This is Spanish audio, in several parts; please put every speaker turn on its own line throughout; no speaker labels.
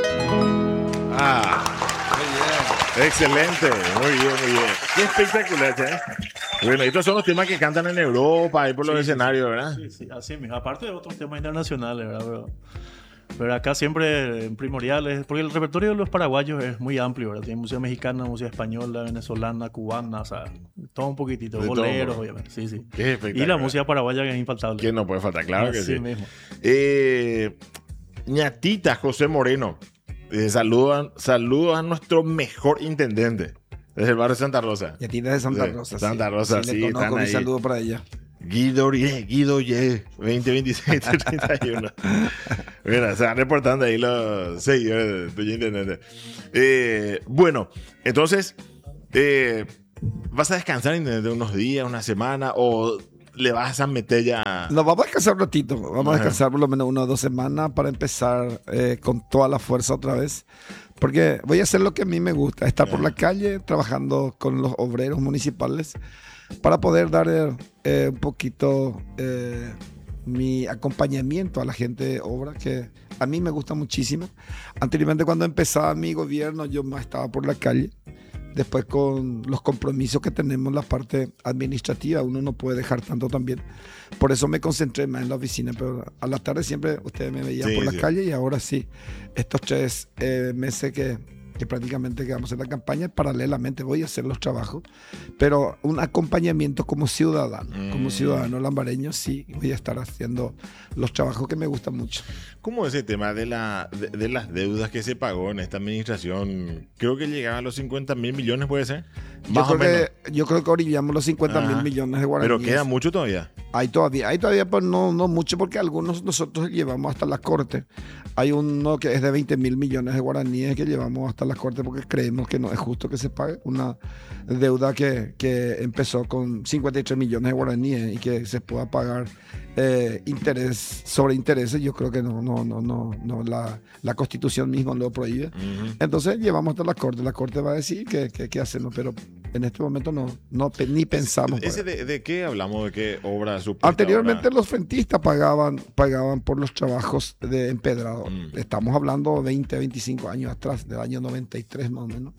Ah, excelente, muy bien, muy bien. Qué espectacular, ¿eh? Bueno, estos son los temas que cantan en Europa y por los escenarios, ¿verdad?
Sí, sí, así mismo. Aparte de otros temas internacionales, ¿verdad? Pero acá siempre en primordiales, porque el repertorio de los paraguayos es muy amplio, ¿verdad? Tiene música mexicana, música española, venezolana, cubana, o sea, todo un poquitito,
De todo,
boleros,
¿no?
obviamente, sí, sí.
Qué
Y
espectacular.
la música paraguaya que es infaltable.
¿Quién no puede faltar? Claro que
Así
sí.
mismo.
Ñatita José Moreno. Saludos a nuestro mejor intendente desde el barrio Santa Rosa.
Y a ti desde Santa
Sí,
Rosa.
Santa Rosa,
sí.
sí,
Le conozco,
están
mi
ahí.
saludo para ella.
Guido Ye, 2026-31. Mira, se van reportando ahí los seguidores de tu intendente. Bueno, entonces, ¿vas a descansar intendente unos días, una semana o le vas a meter ya?
Nos vamos a descansar un ratito. Vamos a descansar por lo menos 1 o 2 semanas para empezar con toda la fuerza otra vez. Porque voy a hacer lo que a mí me gusta, estar por la calle trabajando con los obreros municipales para poder dar un poquito mi acompañamiento a la gente de obra, que a mí me gusta muchísimo. Anteriormente, cuando empezaba mi gobierno, yo más estaba por la calle. Después, con los compromisos que tenemos en la parte administrativa, uno no puede dejar tanto también. Por eso me concentré más en la oficina, pero a la tarde siempre ustedes me veían por la calle, y ahora sí, estos 3 meses que prácticamente que vamos a hacer la campaña, paralelamente voy a hacer los trabajos, pero un acompañamiento como ciudadano lambareño, sí, voy a estar haciendo los trabajos que me gustan mucho.
¿Cómo es ese tema de las deudas que se pagó en esta administración? Creo que llegaba a los 50.000 millones, ¿puede ser?
Yo creo que orillamos los 50.000 millones de guaraníes.
Pero queda mucho todavía.
Hay todavía, pues no mucho, porque algunos nosotros llevamos hasta la corte. Hay uno que es de 20.000 millones de guaraníes que llevamos hasta la corte porque creemos que no es justo que se pague una deuda que empezó con 53 millones de guaraníes y que se pueda pagar interés sobre intereses. Yo creo que no, la Constitución misma lo prohíbe. Uh-huh. Entonces llevamos hasta la corte va a decir que hacemos, pero en este momento ni pensamos.
¿De qué hablamos? ¿De qué obra supuesta?
Anteriormente los frentistas pagaban por los trabajos de empedrado. Estamos hablando 20, 25 años atrás, del año 93 más o menos.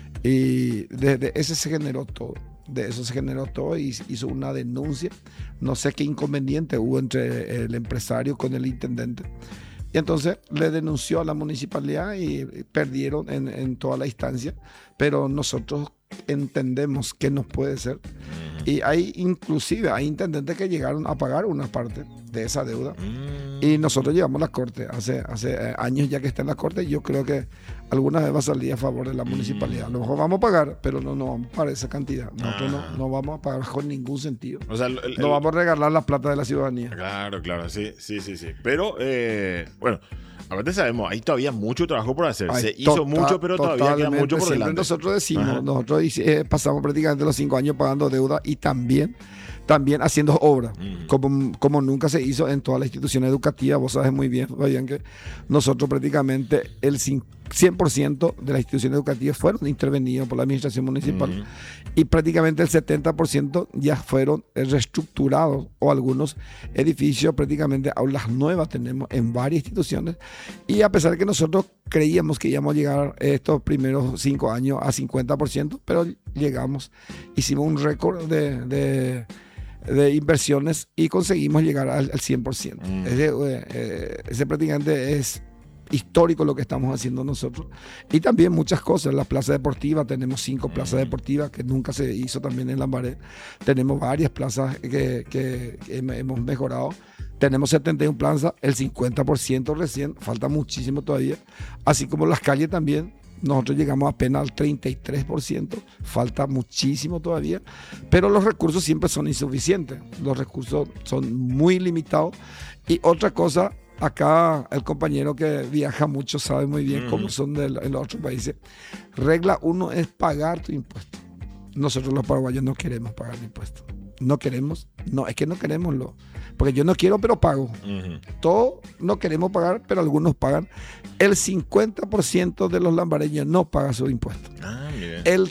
Y desde ese se generó todo. De eso se generó todo y hizo una denuncia. No sé qué inconveniente hubo entre el empresario con el intendente. Y entonces le denunció a la municipalidad y perdieron en toda la instancia. Pero nosotros entendemos que no puede ser. Y hay intendentes que llegaron a pagar una parte de esa deuda. Y nosotros llevamos la corte. Hace años ya que está en la corte. Yo creo que alguna vez va a salir a favor de la municipalidad. A lo mejor vamos a pagar, pero no vamos a pagar esa cantidad. Nosotros no vamos a pagar con ningún sentido. O sea, no vamos a regalar la plata de la ciudadanía.
Claro, sí. Pero, bueno, aparte sabemos, hay todavía mucho trabajo por hacer. Se hizo mucho, pero todavía queda mucho por delante.
Nosotros decimos, nosotros pasamos prácticamente los 5 años pagando deuda y también haciendo obra, como nunca se hizo en todas las instituciones educativas. Vos sabes muy bien, Fabián, que nosotros prácticamente el 100% de las instituciones educativas fueron intervenidas por la administración municipal y prácticamente el 70% ya fueron reestructurados, o algunos edificios, prácticamente aulas nuevas tenemos en varias instituciones. Y a pesar de que nosotros creíamos que íbamos a llegar estos primeros 5 años a 50%, pero hicimos un récord de inversiones y conseguimos llegar al 100%. Ese prácticamente es histórico lo que estamos haciendo nosotros. Y también muchas cosas. La plaza deportiva, tenemos 5 plazas deportivas que nunca se hizo también en Lambaré. Tenemos varias plazas que hemos mejorado. Tenemos 71 plazas, el 50% recién, falta muchísimo todavía. Así como las calles también. Nosotros llegamos apenas al 33%, falta muchísimo todavía, pero los recursos siempre son insuficientes, los recursos son muy limitados. Y otra cosa, acá el compañero que viaja mucho sabe muy bien cómo son en los otros países. Regla 1 es pagar tu impuesto. Nosotros los paraguayos no queremos pagar impuestos. No queremos, es que no queremos porque yo no quiero, pero pago. Todos no queremos pagar, pero algunos pagan. El 50% de los lambareños no paga su impuesto. El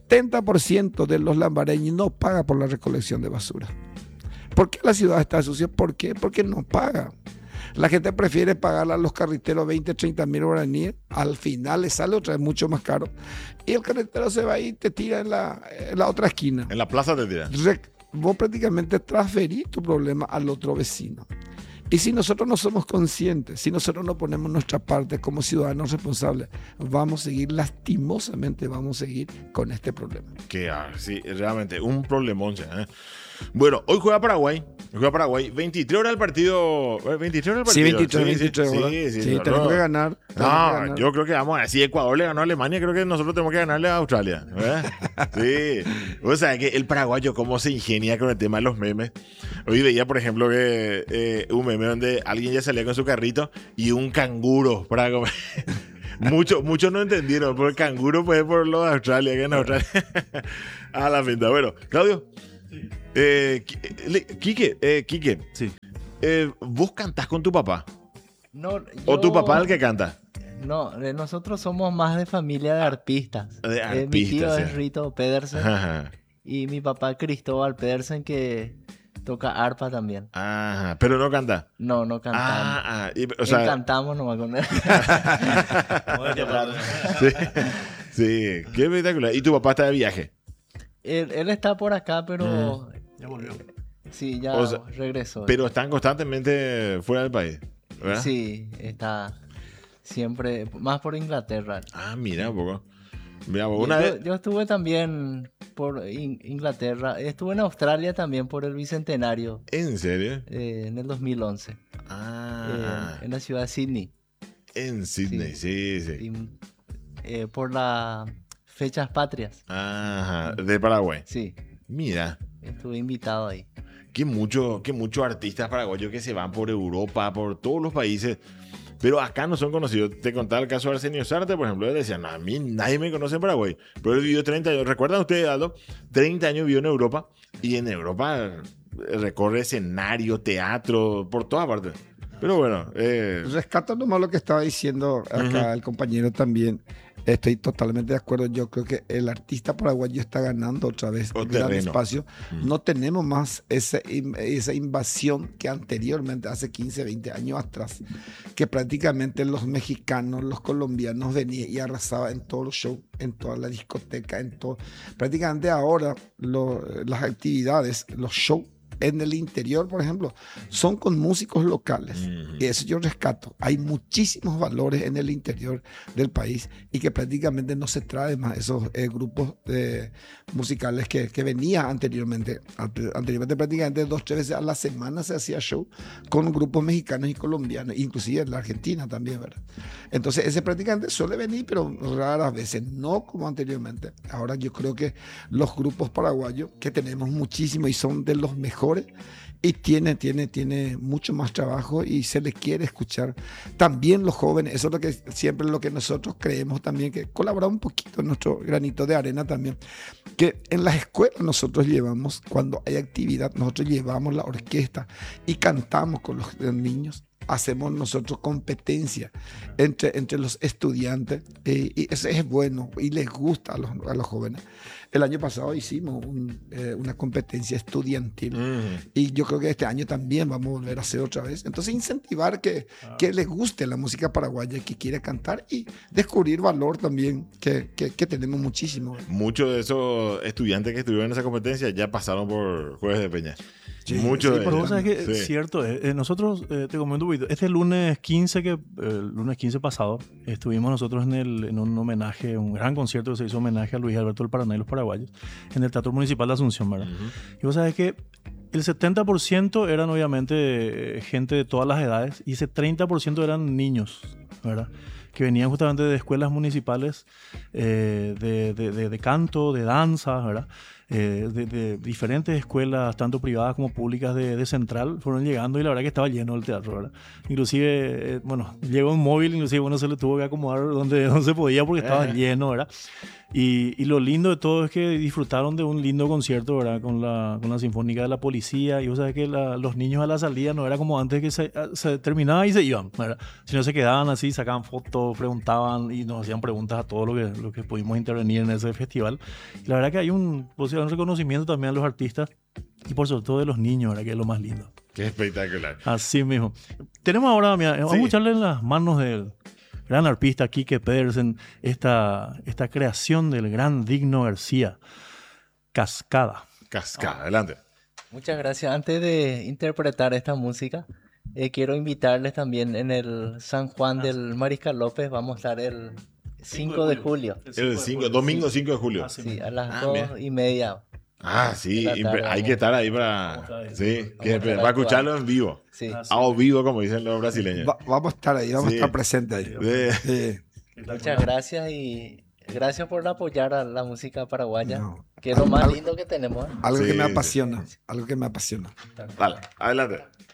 70% de los lambareños no paga por la recolección de basura. ¿Por qué la ciudad está sucia? ¿Por qué? Porque no paga. La gente prefiere pagar a los carreteros 20, 30 mil guaraníes. Al final le sale otra vez mucho más caro. Y el carretero se va y te tira en la otra esquina.
En la plaza te tiran.
Vos prácticamente transferís tu problema al otro vecino. Y si nosotros no somos conscientes, si nosotros no ponemos nuestra parte como ciudadanos responsables, vamos a seguir, lastimosamente vamos a seguir con este problema.
Que sí, realmente, un problemón. Bueno, hoy juega Paraguay. 23 horas el partido. 23 horas el partido.
Sí, 23 horas. Sí, tenemos que ganar.
No, yo creo que vamos a ver. Si Ecuador le ganó a Alemania, creo que nosotros tenemos que ganarle a Australia. Sí. O sea, que el paraguayo, cómo se ingenia con el tema de los memes. Hoy veía, por ejemplo, que un meme donde alguien ya salía con su carrito y un canguro para comer. Muchos no entendieron, porque el canguro fue por lo de Australia, que en Australia. A la pinta. Bueno, Claudio.
Sí.
Quique,
Sí.
¿Vos cantás con tu papá?
No,
¿O tu papá el que canta?
No, nosotros somos más de familia de arpistas.
De
Mi
arpistas,
tío
sí.
es Rito Pedersen
Ajá.
y mi papá Cristóbal Pedersen, que toca arpa también.
Ajá, pero no canta.
No cantamos.
O sea,
Cantamos nomás con él.
sí, sí, qué espectacular. ¿Y tu papá está de viaje?
Él está por acá, pero
Ya volvió.
sí, ya
O sea,
regresó.
Pero están constantemente fuera del país, ¿verdad?
Sí, está siempre, más por Inglaterra.
Mira un poco. Mira,
Y
una vez.
yo estuve también por Inglaterra, estuve en Australia también por el Bicentenario
¿En serio?
en el 2011, en la ciudad de Sydney.
En Sydney, sí.
Y, por las fechas patrias.
Ajá, de Paraguay.
Sí,
Mira,
estuve invitado ahí.
que muchos artistas paraguayos que se van por Europa, por todos los países, pero acá no son conocidos. Te contaba el caso de Arsenio Sarte, por ejemplo. Él decía, no, a mí nadie me conoce en Paraguay. Pero él vivió 30 años. ¿Recuerdan ustedes, Aldo? 30 años vivió en Europa. Y en Europa recorre escenario, teatro, por todas partes. Pero bueno.
Rescato nomás lo que estaba diciendo acá el compañero también. Estoy totalmente de acuerdo. Yo creo que el artista paraguayo está ganando otra vez
O
un gran
terreno.
espacio. No tenemos más esa invasión que anteriormente, hace 15, 20 años atrás, que prácticamente los mexicanos, los colombianos venían y arrasaban en todos los shows, en toda la discoteca, en todo. Prácticamente ahora las actividades, los shows en el interior, por ejemplo, son con músicos locales. Y eso yo rescato. Hay muchísimos valores en el interior del país y que prácticamente no se traen más esos grupos musicales que venían anteriormente. Anteriormente prácticamente 2-3 veces a la semana se hacía show con grupos mexicanos y colombianos, inclusive en la Argentina también, ¿verdad? Entonces ese prácticamente suele venir, pero raras veces, no como anteriormente. Ahora yo creo que los grupos paraguayos, que tenemos muchísimos y son de los mejores, y tiene mucho más trabajo y se les quiere escuchar. También los jóvenes, eso es lo que siempre lo que nosotros creemos también, que colabora un poquito en nuestro granito de arena también, que en las escuelas nosotros llevamos, cuando hay actividad, nosotros llevamos la orquesta y cantamos con los niños. Hacemos nosotros competencia entre los estudiantes y eso es bueno y les gusta a los jóvenes. El año pasado hicimos una competencia estudiantil y yo creo que este año también vamos a volver a hacer otra vez. Entonces incentivar que les guste la música paraguaya, que quiera cantar y descubrir valor también que tenemos muchísimo.
Muchos de esos estudiantes que estuvieron en esa competencia ya pasaron por Jueves de Peña.
Sí,
Muchos
sí,
de
Pero
ellos.
vos sabés que
Sí.
es cierto, nosotros, te comento un poquito, este lunes 15, el lunes 15 pasado, estuvimos nosotros en un homenaje, un gran concierto que se hizo homenaje a Luis Alberto del Paraná y los paraguayos, en el Teatro Municipal de Asunción, ¿verdad? Y vos sabés que el 70% eran obviamente gente de todas las edades y ese 30% eran niños, ¿verdad? Que venían justamente de escuelas municipales de canto, de danza, ¿verdad? De diferentes escuelas, tanto privadas como públicas de Central, fueron llegando y la verdad que estaba lleno el teatro, ¿verdad? Inclusive, llegó un móvil, inclusive, se le tuvo que acomodar donde no se podía porque estaba lleno, ¿verdad? Y lo lindo de todo es que disfrutaron de un lindo concierto, ¿verdad? Con la Sinfónica de la Policía. Y vos sabés que los niños a la salida no era como antes que se terminaba y se iban, ¿verdad? Sino se quedaban así, sacaban fotos, preguntaban y nos hacían preguntas a todo lo que pudimos intervenir en ese festival. Y la verdad que hay un reconocimiento también a los artistas y por sobre todo de los niños, ¿verdad? Que es lo más lindo.
Qué espectacular.
Así mismo. Tenemos ahora, mira, vamos a echarle en las manos del gran arpista Quique Pedersen esta creación del gran Digno García, Cascada.
Cascada, adelante.
Muchas gracias. Antes de interpretar esta música, quiero invitarles también en el San Juan del Mariscal López. Vamos a estar el 5 de julio.
Domingo 5 de julio.
Sí, a las 2:30.
Sí,
de la tarde,
hay que estar ahí para... Sí, para escucharlo en vivo.
Sí.
A vivo, como dicen los brasileños.
Vamos a estar ahí, vamos a estar presentes ahí. Sí.
Muchas gracias y gracias por apoyar a la música paraguaya,
No.
que es lo más lindo que tenemos.
Algo
Sí,
que me
sí.
apasiona, algo que me apasiona.
Dale, adelante.